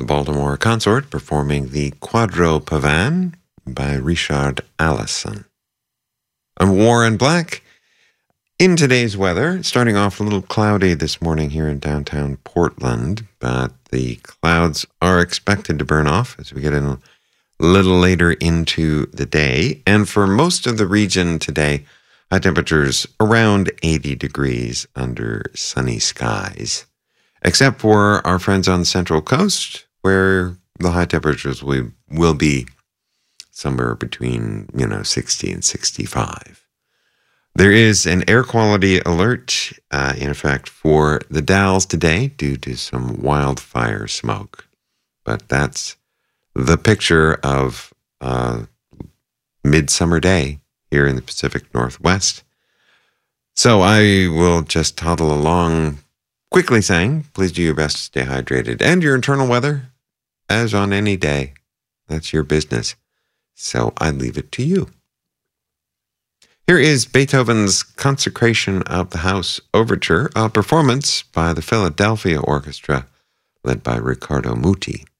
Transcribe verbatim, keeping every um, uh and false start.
the Baltimore Consort performing the Quadro Pavane by Richard Allison. I'm Warren Black. In today's weather, starting off a little cloudy this morning here in downtown Portland, but the clouds are expected to burn off as we get in a little later into the day. And for most of the region today, high temperatures around eighty degrees under sunny skies, except for our friends on the Central Coast, where the high temperatures will, will be somewhere between, you know, sixty and sixty-five. There is an air quality alert, uh, in effect, for the Dalles today due to some wildfire smoke. But that's the picture of uh, midsummer day here in the Pacific Northwest. So I will just toddle along quickly saying, please do your best to stay hydrated. And your internal weather, as on any day, that's your business. So I leave it to you. Here is Beethoven's Consecration of the House Overture, a performance by the Philadelphia Orchestra, led by Riccardo Muti.